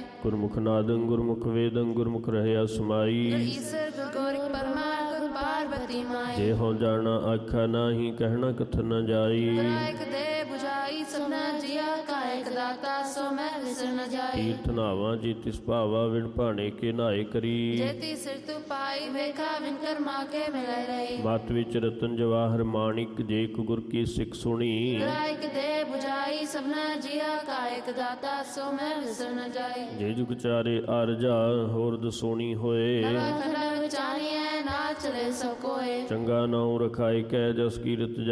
ਗੁਰਮੁਖ ਨਾਦੰ ਗੁਰਮੁਖ ਵੇਦੰ ਗੁਰਮੁਖ ਰਹਿਆ ਸਮਾਈ। ਈਸਰ ਗੁਰ ਪਰਮਾ ਗੁਰ ਪਾਰਬਤੀ ਮਾਈ। ਜੇ ਹੋ ਜਾਣਾ ਆਖਾ ਨਾਹੀ ਕਹਿਣਾ ਕਥਨ ਨ ਜਾਈ। ਗੁਰਾਇਕ ਦੇ 부ਝਾਈ ਸਭਨਾ ਜੀਆ ਕਾਇਕ ਦਾਤਾ ਸੋ ਮੈਂ ਵਿਸਰ ਨ ਜਾਈ। ਤੀਰਥ ਨਾਵਾਂ ਜੀ ਤਿਸ ਭਾਵਾ ਵਿਣ ਭਾਣੇ ਕੇ ਨਾਏ ਕਰੀ। ਜੇਤੀ ਸਿਰ ਤੂ ਪਾਈ ਵੇਖਾ ਵਿਨ ਕਰਮਾ ਕੇ ਮਿਲੈ ਰਹੀ। ਮਤ ਵਿੱਚ ਰਤਨ ਜਵਾਹਰ ਮਾਣਿਕ ਜੇ ਕੋ ਗੁਰ ਕੀ ਸਿੱਖ ਸੁਣੀ। ਗੁਰਾਇਕ ਦੇ 부ਝਾਈ ਸਭਨਾ ਜੀਆ ਕਾਇਕ ਦਾਤਾ ਸੋ ਮੈਂ ਵਿਸਰ ਨ ਜਾਈ। ਜੇ ਜੁਗ ਚਾਰੇ ਅਰਜਾ ਹੋਰ ਦਸੋਣੀ ਹੋਏ। ਨਵਾ ਖੰਡਾ ਵਿਚਾਰੀਐ ਨਾਲ ਚਲੇ ਸਭ ਕੋਏ। ਚੰਗਾ ਨਾਉ ਰਖਾਇ ਕੈ ਜਸ ਕੀਰਤ